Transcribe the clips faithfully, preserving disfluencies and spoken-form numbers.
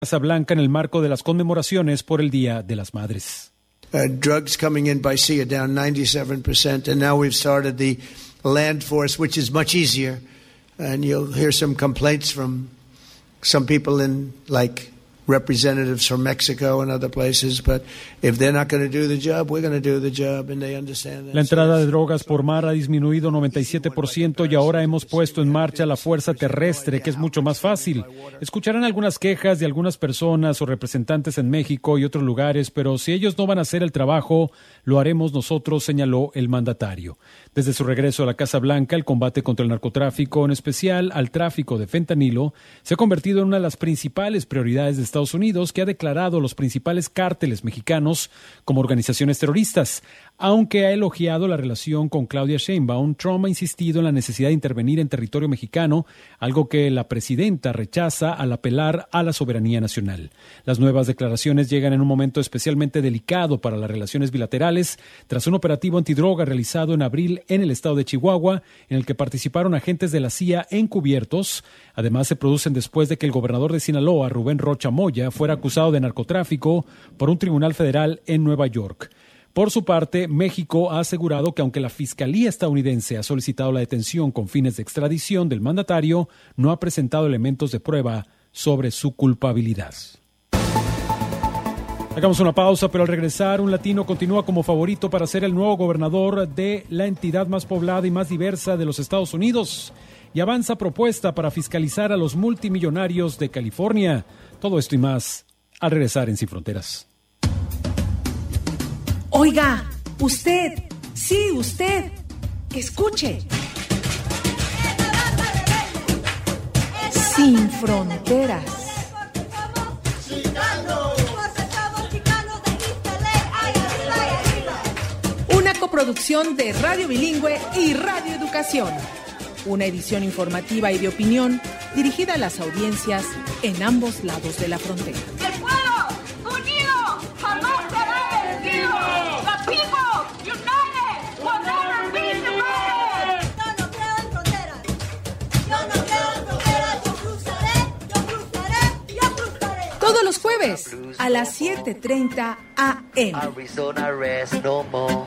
Casa Blanca en el marco de las conmemoraciones por el Día de las Madres. Uh, drugs coming in by sea are down ninety-seven percent, and now we've started the land force, which is much easier. And you'll hear some complaints from some people in, like, representatives from Mexico and other places, but if they're not going to do the job, we're going to do the job, and they understand that. La entrada de drogas por mar ha disminuido noventa y siete por ciento y ahora hemos puesto en marcha la fuerza terrestre, que es mucho más fácil. Escucharán algunas quejas de algunas personas o representantes en México y otros lugares, pero si ellos no van a hacer el trabajo, lo haremos nosotros, señaló el mandatario. Desde su regreso a la Casa Blanca, el combate contra el narcotráfico, en especial al tráfico de fentanilo, se ha convertido en una de las principales prioridades de Estados Unidos, que ha declarado los principales cárteles mexicanos como organizaciones terroristas. Aunque ha elogiado la relación con Claudia Sheinbaum, Trump ha insistido en la necesidad de intervenir en territorio mexicano, algo que la presidenta rechaza al apelar a la soberanía nacional. Las nuevas declaraciones llegan en un momento especialmente delicado para las relaciones bilaterales, tras un operativo antidroga realizado en abril en el estado de Chihuahua, en el que participaron agentes de la C I A encubiertos. Además, se producen después de que el gobernador de Sinaloa, Rubén Rocha Moya, fuera acusado de narcotráfico por un tribunal federal en Nueva York. Por su parte, México ha asegurado que aunque la Fiscalía estadounidense ha solicitado la detención con fines de extradición del mandatario, no ha presentado elementos de prueba sobre su culpabilidad. Hagamos una pausa, pero al regresar, un latino continúa como favorito para ser el nuevo gobernador de la entidad más poblada y más diversa de los Estados Unidos. Y avanza propuesta para fiscalizar a los multimillonarios de California. Todo esto y más al regresar en Sin Fronteras. Oiga, usted, sí, usted, escuche. Sin Fronteras. Una coproducción de Radio Bilingüe y Radio Educación. Una edición informativa y de opinión dirigida a las audiencias en ambos lados de la frontera. ¡El pueblo unido jamás será vencido! ¡The people united will never be divided! Yo no creo en fronteras. Yo no creo en fronteras. Yo cruzaré, yo cruzaré, yo cruzaré. Todos los jueves a las siete treinta a eme. Arizona rest no more.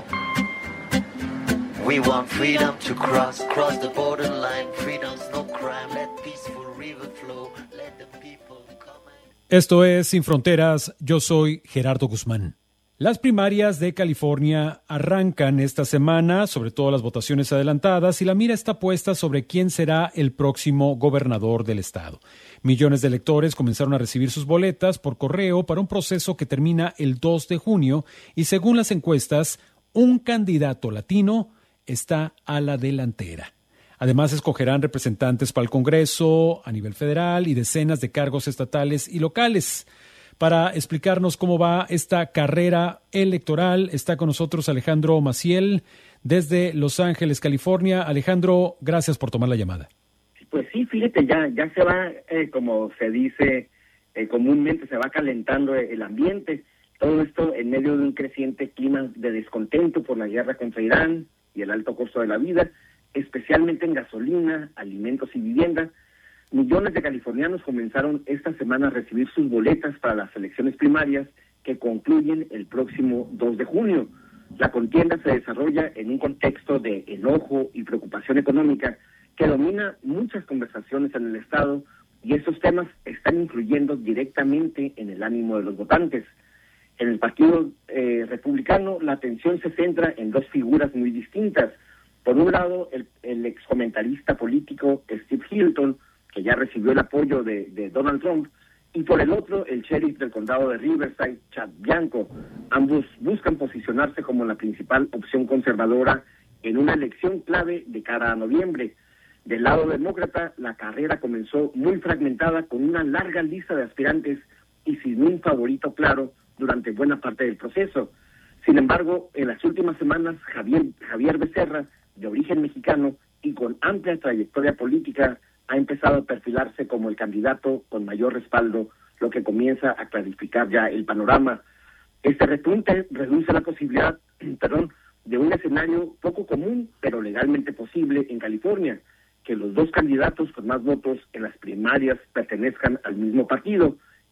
We want freedom to cross, cross the borderline. Freedom's no crime. Let peaceful river flow. Let the people come and... Esto es Sin Fronteras. Yo soy Gerardo Guzmán. Las primarias de California arrancan esta semana, sobre todo las votaciones adelantadas, y la mira está puesta sobre quién será el próximo gobernador del estado. Millones de electores comenzaron a recibir sus boletas por correo para un proceso que termina el dos de junio y, según las encuestas, un candidato latino está a la delantera. Además, escogerán representantes para el Congreso a nivel federal y decenas de cargos estatales y locales. Para explicarnos cómo va esta carrera electoral, está con nosotros Alejandro Maciel desde Los Ángeles, California. Alejandro, gracias por tomar la llamada. Pues sí, fíjate, ya, ya se va, eh, como se dice eh, comúnmente, se va calentando el ambiente. Todo esto en medio de un creciente clima de descontento por la guerra contra Irán y el alto costo de la vida, especialmente en gasolina, alimentos y vivienda. Millones de californianos comenzaron esta semana a recibir sus boletas para las elecciones primarias que concluyen el próximo dos de junio. La contienda se desarrolla en un contexto de enojo y preocupación económica que domina muchas conversaciones en el estado, y estos temas están influyendo directamente en el ánimo de los votantes. En el Partido eh, Republicano, la atención se centra en dos figuras muy distintas. Por un lado, el, el excomentarista político Steve Hilton, que ya recibió el apoyo de, de Donald Trump, y por el otro, el sheriff del condado de Riverside, Chad Bianco. Ambos buscan posicionarse como la principal opción conservadora en una elección clave de cara a noviembre. Del lado demócrata, la carrera comenzó muy fragmentada, con una larga lista de aspirantes y sin un favorito claro durante buena parte del proceso. Sin embargo, en las últimas semanas, Javier, Javier Becerra, de origen mexicano y con amplia trayectoria política, ha empezado a perfilarse como el candidato con mayor respaldo, lo que comienza a clarificar ya el panorama. Este repunte reduce la posibilidad, perdón, de un escenario poco común, pero legalmente posible en California, que los dos candidatos con más votos en las primarias pertenezcan al mismo partido.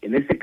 En este